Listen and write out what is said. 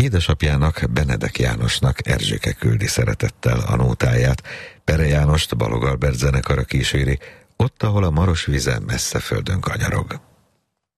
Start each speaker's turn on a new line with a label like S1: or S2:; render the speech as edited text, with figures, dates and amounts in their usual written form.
S1: Édesapjának, Benedek Jánosnak Erzséke küldi szeretettel a nótáját, Pere Jánost Balogh Albert zenekara kíséri, ott, ahol a Maros vize messze földön kanyarog.